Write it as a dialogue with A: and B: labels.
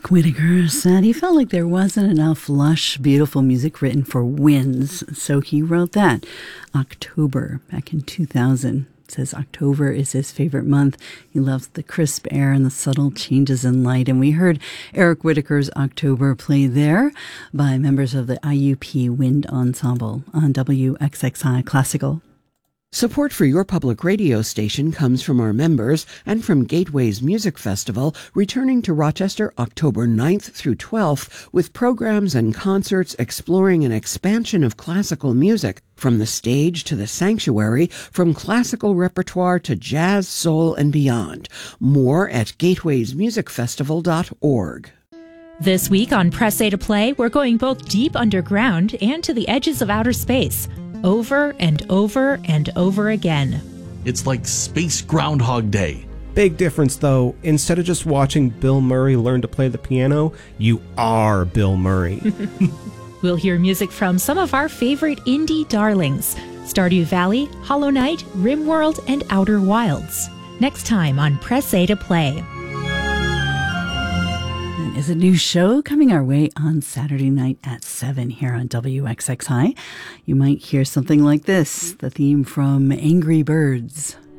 A: Whittaker said he felt like there wasn't enough lush, beautiful music written for winds, so he wrote that. October, back in 2000. Says October is his favorite month. He loves the crisp air and the subtle changes in light. And we heard Eric Whittaker's October played there by members of the IUP Wind Ensemble on WXXI Classical.
B: Support for your public radio station comes from our members and from Gateways Music Festival, returning to Rochester October 9th through 12th with programs and concerts exploring an expansion of classical music, from the stage to the sanctuary, from classical repertoire to jazz, soul, and beyond. More at gatewaysmusicfestival.org.
C: This week on Press A to Play, we're going both deep underground and to the edges of outer space. Over and over and over again.
D: It's like Space Groundhog Day.
E: Big difference, though. Instead of just watching Bill Murray learn to play the piano, you are Bill Murray.
C: We'll hear music from some of our favorite indie darlings: Stardew Valley, Hollow Knight, RimWorld, and Outer Wilds. Next time on Press A to Play.
A: Is a new show coming our way on Saturday night at 7 here on WXXI. You might hear something like this, the theme from Angry Birds.